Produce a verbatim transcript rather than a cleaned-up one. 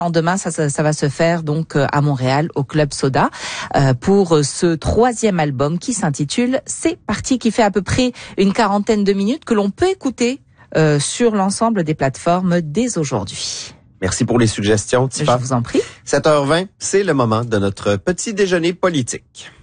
Demain, ça, ça, ça va se faire donc à Montréal, au Club Soda, euh, pour ce troisième album qui s'intitule C'est parti, qui fait à peu près une quarantaine de minutes que l'on peut écouter euh, sur l'ensemble des plateformes dès aujourd'hui. Merci pour les suggestions, Tifa. Je vous en prie. sept heures vingt, c'est le moment de notre petit déjeuner politique.